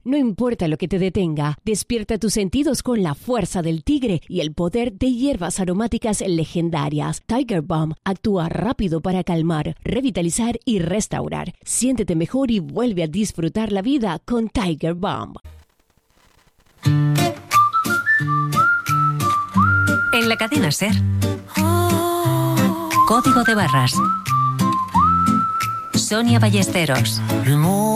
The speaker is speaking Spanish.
No importa lo que te detenga, despierta tus sentidos con la fuerza del tigre y el poder de hierbas aromáticas legendarias. Tiger Balm actúa rápido para calmar, revitalizar y restaurar. Siéntete mejor y vuelve a disfrutar la vida con Tiger Balm. En la cadena SER. Código de Barras. Sonia Ballesteros.